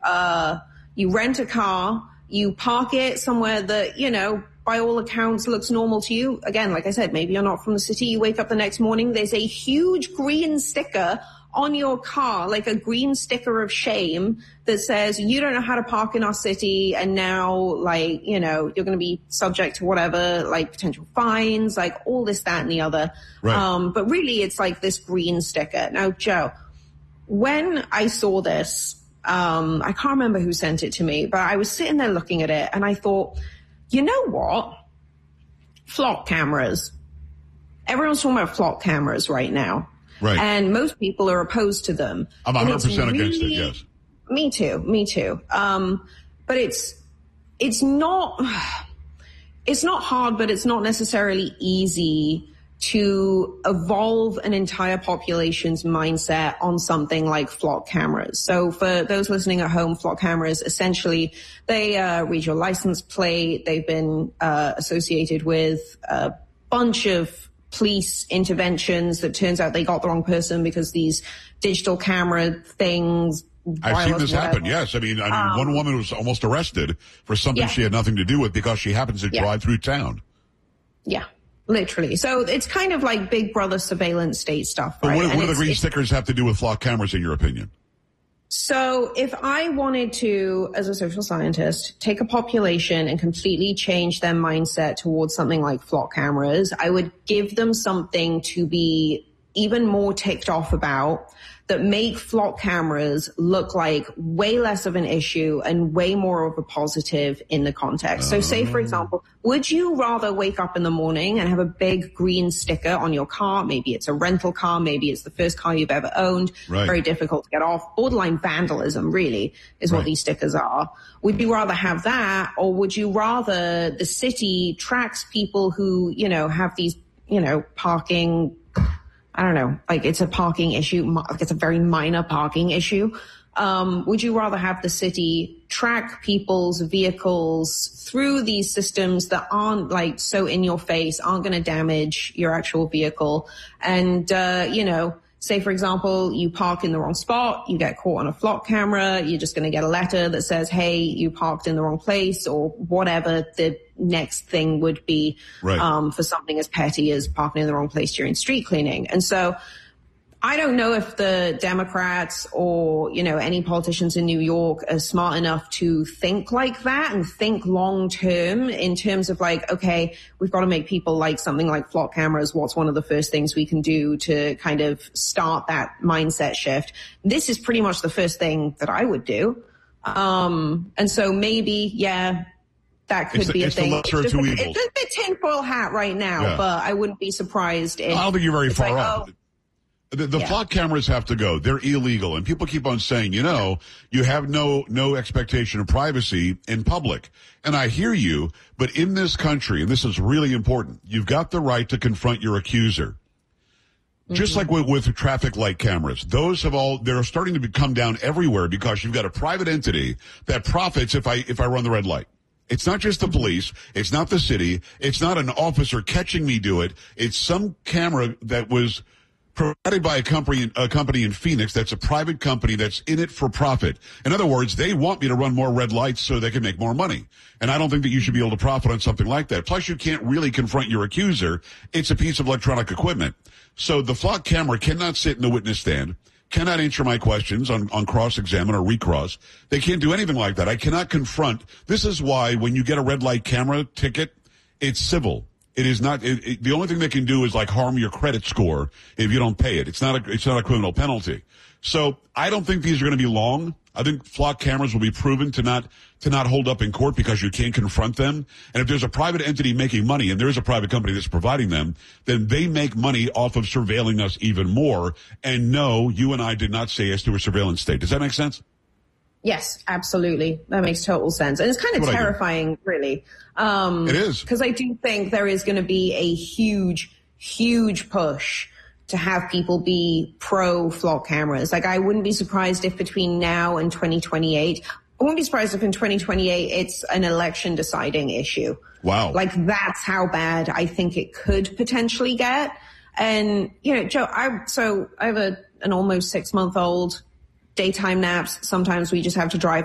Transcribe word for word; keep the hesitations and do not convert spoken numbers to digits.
uh, you rent a car, you park it somewhere that, you know, by all accounts looks normal to you. Again, like I said, maybe you're not from the city. You wake up the next morning, there's a huge green sticker on your car, like a green sticker of shame that says you don't know how to park in our city, and now, like, you know, you're going to be subject to whatever, like potential fines, like all this, that, and the other. Right. Um, but really, it's like this green sticker. Now, Joe, when I saw this, um, I can't remember who sent it to me, but I was sitting there looking at it, and I thought, you know what? Flock cameras. Everyone's talking about flock cameras right now. Right. And most people are opposed to them. I'm one hundred percent really, against it, yes. Me too, me too. Um, but it's, it's not, it's not hard, but it's not necessarily easy to evolve an entire population's mindset on something like flock cameras. So for those listening at home, flock cameras, essentially, they uh, read your license plate. They've been uh, associated with a bunch of police interventions that turns out they got the wrong person because these digital camera things. I've seen this happen, yes. I mean, I mean um, one woman was almost arrested for something yeah. she had nothing to do with because she happens to yeah. drive through town. Yeah, literally. So it's kind of like Big Brother surveillance state stuff, but right? What, what do the green stickers have to do with flock cameras, in your opinion? So if I wanted to, as a social scientist, take a population and completely change their mindset towards something like flock cameras, I would give them something to be even more ticked off about, that make flock cameras look like way less of an issue and way more of a positive in the context. So say, for example, would you rather wake up in the morning and have a big green sticker on your car? Maybe it's a rental car. Maybe it's the first car you've ever owned. Right. Very difficult to get off. Borderline vandalism, really, is right. what these stickers are. Would you rather have that, or would you rather the city tracks people who, you know, have these, you know, parking, I don't know, like it's a parking issue, like it's a very minor parking issue. Um, would you rather have the city track people's vehicles through these systems that aren't like so in your face, aren't going to damage your actual vehicle? And, uh, you know, say, for example, you park in the wrong spot, you get caught on a flock camera, you're just going to get a letter that says, hey, you parked in the wrong place, or whatever the next thing would be, right. um, for something as petty as parking in the wrong place during street cleaning. And so I don't know if the Democrats or, you know, any politicians in New York are smart enough to think like that and think long term in terms of like, okay, we've got to make people like something like flock cameras. What's one of the first things we can do to kind of start that mindset shift? This is pretty much the first thing that I would do. Um, and so maybe, yeah, that could it's be the, a it's thing. The lesser it's, of two a, evils. it's a bit tinfoil hat right now, yeah. but I wouldn't be surprised if. I don't think you're very far like, off. Oh, The, the yeah. flock cameras have to go. They're illegal. And people keep on saying, you know, you have no, no expectation of privacy in public. And I hear you, but in this country, and this is really important, you've got the right to confront your accuser. Mm-hmm. Just like with, with traffic light cameras, those have all, they're starting to be, come down everywhere because you've got a private entity that profits if I, if I run the red light. It's not just the police. It's not the city. It's not an officer catching me do it. It's some camera that was provided by a company, a company in Phoenix that's a private company that's in it for profit. In other words, they want me to run more red lights so they can make more money. And I don't think that you should be able to profit on something like that. Plus, you can't really confront your accuser. It's a piece of electronic equipment. So the flock camera cannot sit in the witness stand, cannot answer my questions on, on cross-examine or recross. They can't do anything like that. I cannot confront. This is why when you get a red light camera ticket, it's civil. It is not, it, it, the only thing they can do is like harm your credit score if you don't pay it. It's not a, it's not a criminal penalty. So I don't think these are going to be long. I think flock cameras will be proven to not, to not hold up in court because you can't confront them. And if there's a private entity making money, and there is a private company that's providing them, then they make money off of surveilling us even more. And no, you and I did not say yes to a surveillance state. Does that make sense? Yes, absolutely. That makes total sense. And it's kind of What terrifying, really. Um, it is. Because I do think there is going to be a huge, huge push to have people be pro flock cameras. Like, I wouldn't be surprised if between now and twenty twenty-eight, I wouldn't be surprised if in twenty twenty-eight it's an election deciding issue. Wow. Like, that's how bad I think it could potentially get. And, you know, Joe, I, so I have a, an almost six month old, daytime naps. Sometimes we just have to drive